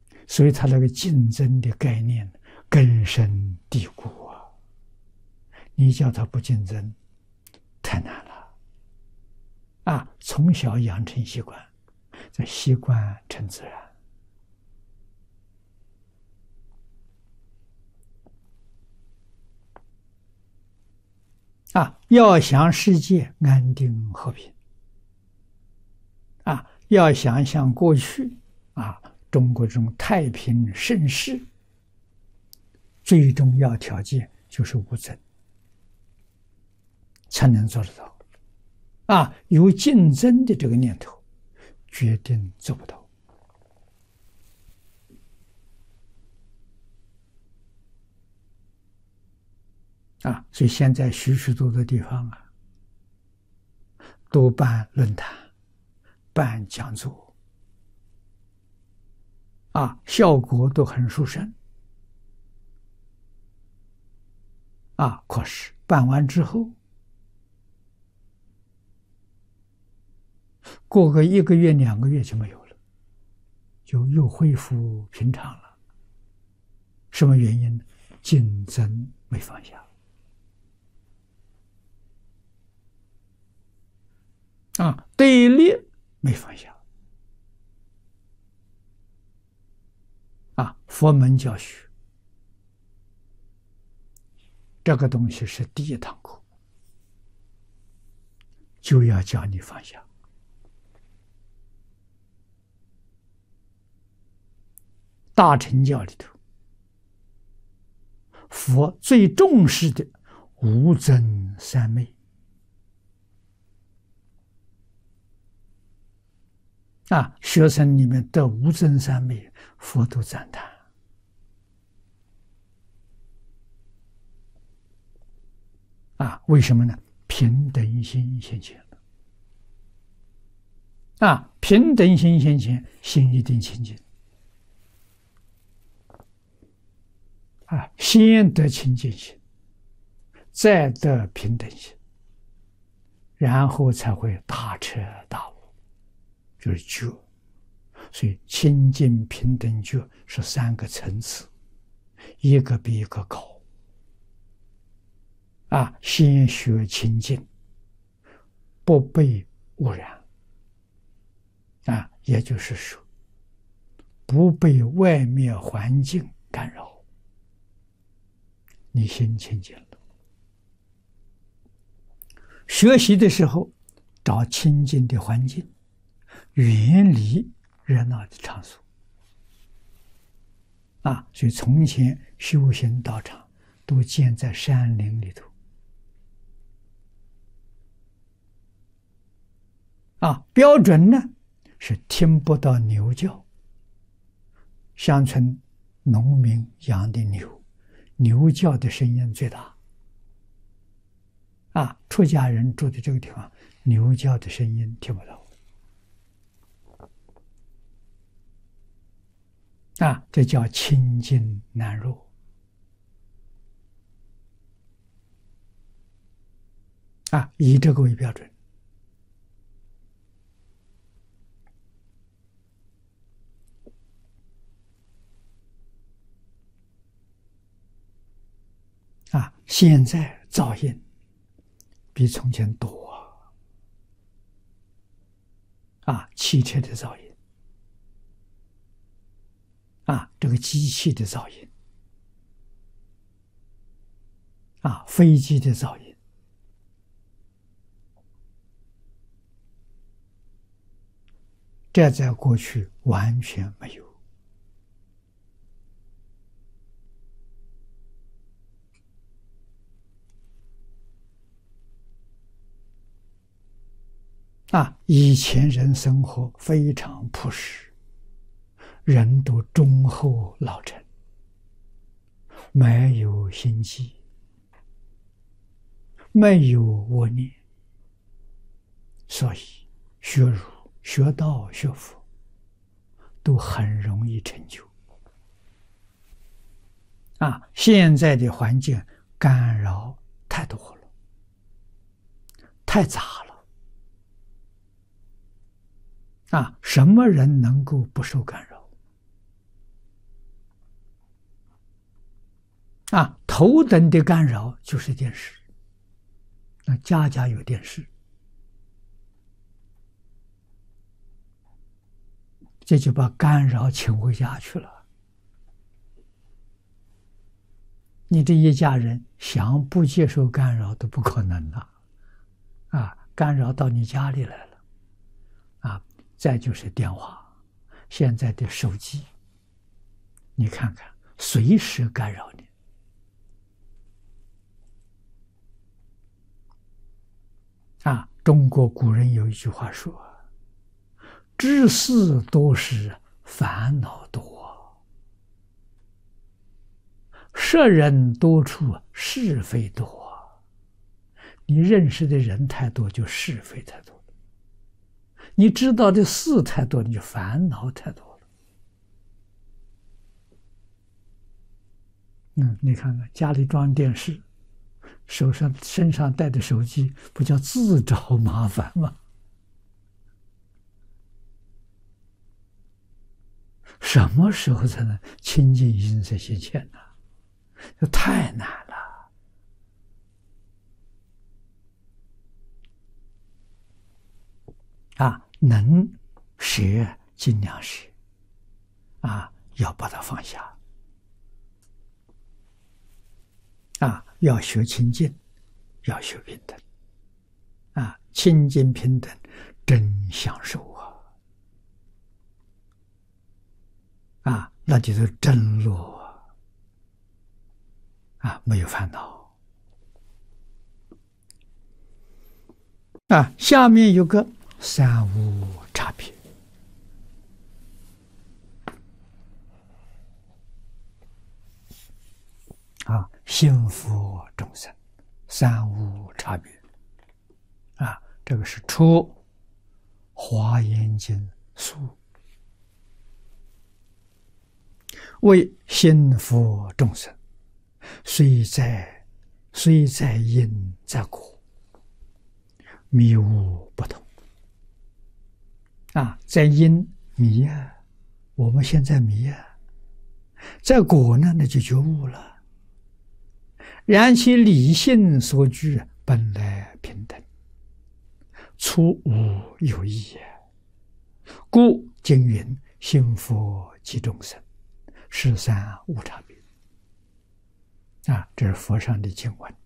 所以他那个竞争的概念根深蒂固啊！你叫他不竞争，太难了啊！从小养成习惯，这习惯成自然啊！要想世界安定和平啊，要想像过去啊，中国这种太平盛世，最重要条件就是无争，才能做得到啊！有竞争的这个念头，决定做不到啊！所以现在许许多多地方啊，都办论坛、办讲座啊，效果都很殊胜啊。可是办完之后，过个1个月、2个月就没有了，就又恢复平常了。什么原因呢？竞争没放下啊，对立没放下啊。佛门教学这个东西是第一堂课，就要教你放下。大乘教里头，佛最重视的无争三昧啊，学生里面的无争三昧，佛都赞叹啊。为什么呢？平等心现前了啊，平等心现前，心一定清净啊，先得清净心，再得平等心，然后才会大彻大悟，就是觉。所以清净平等觉是3个层次，一个比一个高啊。先学清净，不被污染啊，也就是说不被外面环境干扰，你心清净了。学习的时候找清净的环境，远离热闹的场所啊。所以从前修行道场都建在山林里头啊。标准呢是听不到牛叫，乡村农民养的牛，牛叫的声音最大啊。出家人住的这个地方，牛叫的声音听不到啊，这叫清净难入啊，以这个为标准啊。现在噪音比从前多啊，汽车的噪音啊，这个机器的噪音啊，飞机的噪音，这在过去完全没有啊。以前人生活非常朴实，人都忠厚老成，没有心机，没有恶念，所以学儒、学道、学佛都很容易成就啊。现在的环境干扰太多了，太杂了啊。什么人能够不受干扰头等的干扰就是电视，那家家有电视，这就把干扰请回家去了。你这一家人想不接受干扰都不可能了，干扰到你家里来了，再就是电话，现在的手机，你看看，随时干扰你。中国古人有一句话说：“知事多时，烦恼多；识人多处，是非多。”你认识的人太多，就是非太多了；你知道的事太多，你就烦恼太多了。你看看家里装电视，身上带的手机，不叫自找麻烦吗？什么时候才能清净心色现前呢？这太难了。能舍尽量舍，要把它放下。要学清净，要学平等。清净平等，真享受那就是真乐没有烦恼。下面有个三无差别。心佛众生，三无差别。这个是出《华严经》书，为心佛众生，虽在因在果，迷悟不同。在因迷我们现在迷在果呢，那就觉悟了。然其理性所居，本来平等，出无有异也。故经云：心佛即众生，是三无差别。这是佛上的经文。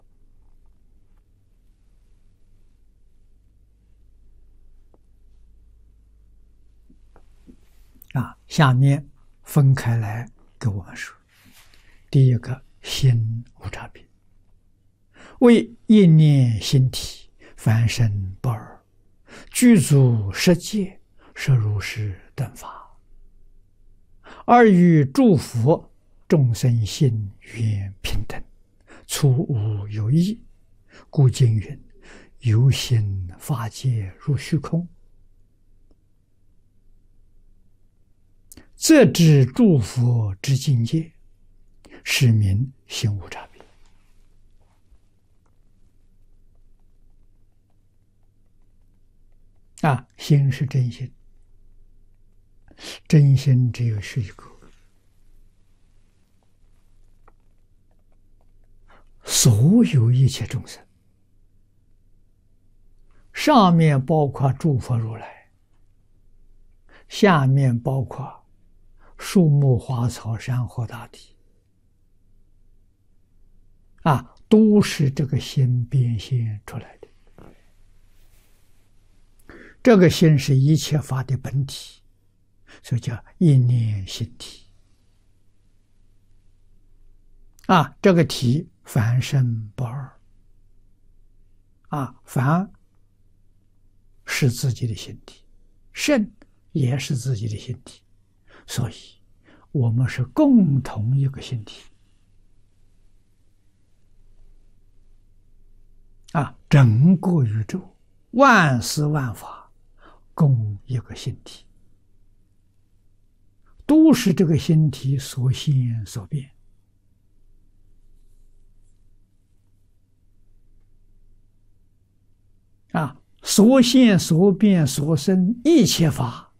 下面分开来给我们说。第一个，心无差别，为一念心体，凡身不二，具足十界，摄如是等法。二与诸佛众生心缘平等，出无有异。故经云：由心法界入虚空，则知诸佛之境界，是名心无差别。心是真心，真心只有是一个。所有一切众生，上面包括诸佛如来，下面包括树木花草山河大地，都是这个心变现出来的。这个心是一切法的本体，所以叫一念心体。这个体凡身不二，凡是自己的心体，身也是自己的心体，所以我们是共同一个心体。整个宇宙万事万法共一个心体，都是这个心体所现所变。所现所变所生一切法，